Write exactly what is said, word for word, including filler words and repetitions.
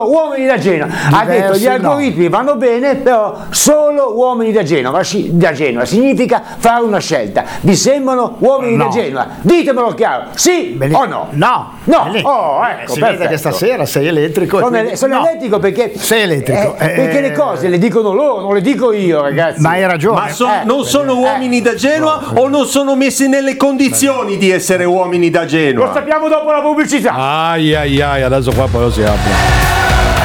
Uomini da Genova, ha detto gli algoritmi no. vanno bene, però solo uomini da Genova, da Genova significa fare una scelta. Vi sembrano uomini no. da Genova? Ditemelo chiaro, sì Bene. o no? No, no, oh, ecco, si vede che stasera sei elettrico. Sono, quindi, sono no. elettrico perché sei elettrico eh, eh, perché le cose le dicono loro, non le dico io, ragazzi. Ma hai ragione. Ma so, eh, non sono uomini eh. da Genova o non sono messi nelle condizioni di essere uomini da Genova? Lo sappiamo dopo la pubblicità. Ai ai ai, adesso qua poi lo si apre.